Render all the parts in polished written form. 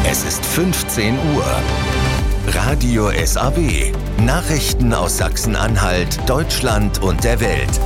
Es ist 15 Uhr. Radio SAW. Nachrichten aus Sachsen-Anhalt, Deutschland und der Welt.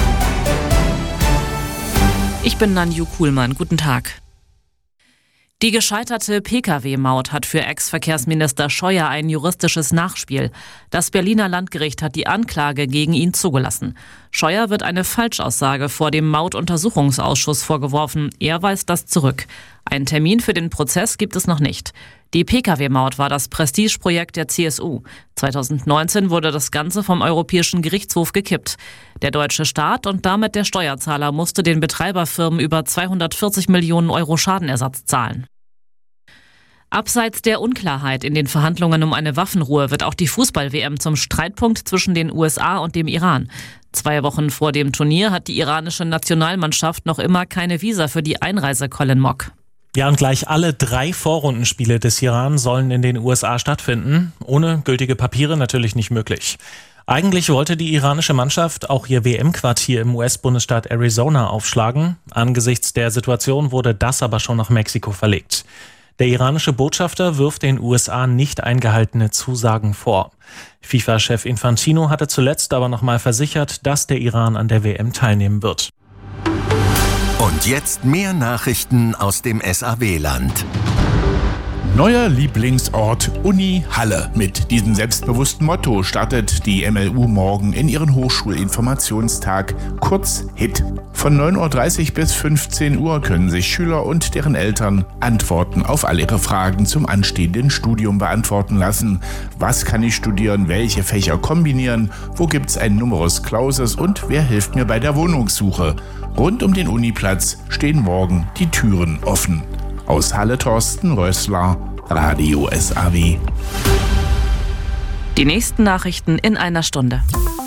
Ich bin Nanju Kuhlmann. Guten Tag. Die gescheiterte Pkw-Maut hat für Ex-Verkehrsminister Scheuer ein juristisches Nachspiel. Das Berliner Landgericht hat die Anklage gegen ihn zugelassen. Scheuer wird eine Falschaussage vor dem Mautuntersuchungsausschuss vorgeworfen. Er weist das zurück. Einen Termin für den Prozess gibt es noch nicht. Die Pkw-Maut war das Prestigeprojekt der CSU. 2019 wurde das Ganze vom Europäischen Gerichtshof gekippt. Der deutsche Staat und damit der Steuerzahler musste den Betreiberfirmen über 240 Millionen Euro Schadenersatz zahlen. Abseits der Unklarheit in den Verhandlungen um eine Waffenruhe wird auch die Fußball-WM zum Streitpunkt zwischen den USA und dem Iran. 2 Wochen vor dem Turnier hat die iranische Nationalmannschaft noch immer keine Visa für die Einreise, Colin Mock. Ja, und gleich alle 3 Vorrundenspiele des Iran sollen in den USA stattfinden. Ohne gültige Papiere natürlich nicht möglich. Eigentlich wollte die iranische Mannschaft auch ihr WM-Quartier im US-Bundesstaat Arizona aufschlagen. Angesichts der Situation wurde das aber schon nach Mexiko verlegt. Der iranische Botschafter wirft den USA nicht eingehaltene Zusagen vor. FIFA-Chef Infantino hatte zuletzt aber nochmal versichert, dass der Iran an der WM teilnehmen wird. Und jetzt mehr Nachrichten aus dem SAW-Land. Neuer Lieblingsort Uni Halle. Mit diesem selbstbewussten Motto startet die MLU morgen in ihren Hochschulinformationstag, kurz HIT. Von 9.30 Uhr bis 15 Uhr können sich Schüler und deren Eltern Antworten auf all ihre Fragen zum anstehenden Studium beantworten lassen. Was kann ich studieren? Welche Fächer kombinieren? Wo gibt's ein Numerus Clausus? Und wer hilft mir bei der Wohnungssuche? Rund um den Uniplatz stehen morgen die Türen offen. Aus Halle Thorsten Rössler, Radio SAW. Die nächsten Nachrichten in einer Stunde.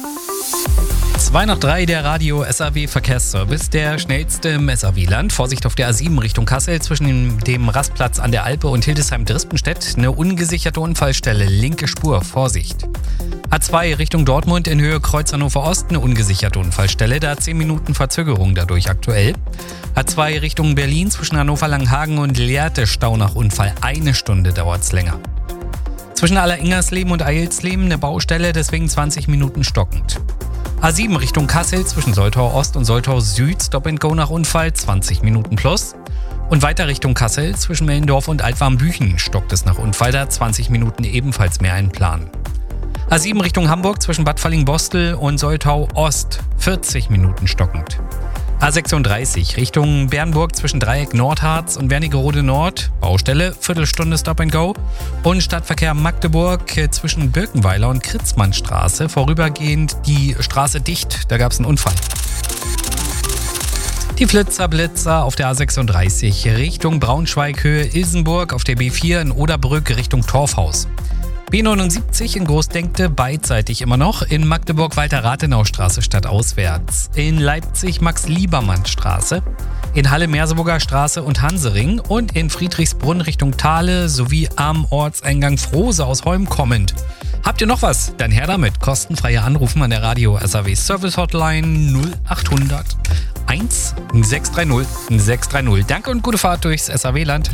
2 nach 3, der Radio SAW Verkehrsservice, der schnellste im SAW-Land. Vorsicht auf der A7 Richtung Kassel zwischen dem Rastplatz an der Alpe und Hildesheim-Drispenstedt. Eine ungesicherte Unfallstelle, linke Spur, Vorsicht. A2 Richtung Dortmund in Höhe Kreuz Hannover Ost, eine ungesicherte Unfallstelle, da 10 Minuten Verzögerung dadurch aktuell. A2 Richtung Berlin zwischen Hannover-Langhagen und Lehrte, Stau nach Unfall, 1 Stunde dauert's länger. Zwischen Alleringersleben und Eilsleben eine Baustelle, deswegen 20 Minuten stockend. A7 Richtung Kassel zwischen Soltau Ost und Soltau Süd, Stop and Go nach Unfall, 20 Minuten plus. Und weiter Richtung Kassel zwischen Mellendorf und Altwarmbüchen stockt es nach Unfall, da 20 Minuten ebenfalls mehr einplanen. A7 Richtung Hamburg zwischen Bad Falling-Bostel und Soltau Ost, 40 Minuten stockend. A36 Richtung Bernburg zwischen Dreieck Nordharz und Wernigerode Nord, Baustelle, Viertelstunde Stop and Go. Und Stadtverkehr Magdeburg zwischen Birkenweiler und Kritzmannstraße, vorübergehend die Straße dicht, da gab es einen Unfall. Die Blitzer auf der A36 Richtung Braunschweig Höhe Ilsenburg, auf der B4 in Oderbrück Richtung Torfhaus. B79 in Großdenkte beidseitig immer noch, in Magdeburg Walter-Rathenau-Straße stadtauswärts, in Leipzig Max-Liebermann-Straße, in Halle Merseburger Straße und Hansering und in Friedrichsbrunn Richtung Thale sowie am Ortseingang Frohse aus Holm kommend. Habt ihr noch was? Dann her damit. Kostenfreie Anrufen an der Radio SAW Service Hotline 0800 1630 630. Danke und gute Fahrt durchs SAW-Land.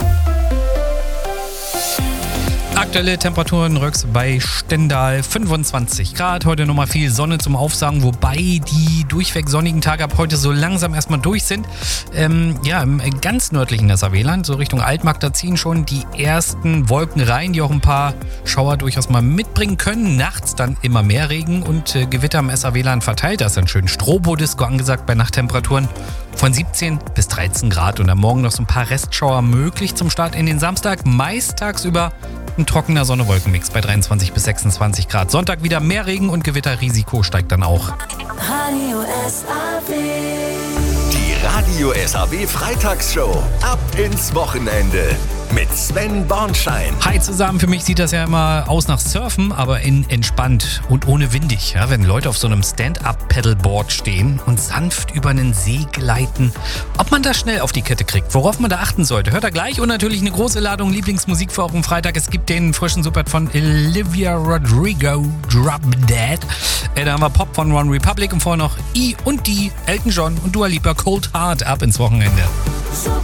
Aktuelle Temperaturen bei Stendal 25 Grad. Heute nochmal viel Sonne zum Aufsagen, wobei die durchweg sonnigen Tage ab heute so langsam erstmal durch sind. Im ganz nördlichen SAW-Land, so Richtung Altmark, da ziehen schon die ersten Wolken rein, die auch ein paar Schauer durchaus mal mitbringen können. Nachts dann immer mehr Regen und Gewitter im SAW-Land verteilt. Da ist ein schön Strobodisco angesagt bei Nachttemperaturen von 17 bis 13 Grad. Und am Morgen noch so ein paar Restschauer möglich zum Start in den Samstag. Meist tagsüber ein trockener Sonne-Wolken-Mix bei 23 bis 26 Grad. Sonntag wieder mehr Regen und Gewitterrisiko steigt dann auch. Radio SAW. Die Radio SAW Freitagsshow. Ab ins Wochenende. Mit Sven Bornschein. Hi zusammen, für mich sieht das ja immer aus nach Surfen, aber in entspannt und ohne windig. Ja, wenn Leute auf so einem Stand-Up-Paddleboard stehen und sanft über einen See gleiten. Ob man das schnell auf die Kette kriegt, worauf man da achten sollte, hört er gleich. Und natürlich eine große Ladung Lieblingsmusik für auch am Freitag. Es gibt den frischen Super von Olivia Rodrigo, Drop Dead. Da haben wir Pop von One Republic und vorher noch I und die, Elton John und Dua Lipa, Cold Heart, ab ins Wochenende.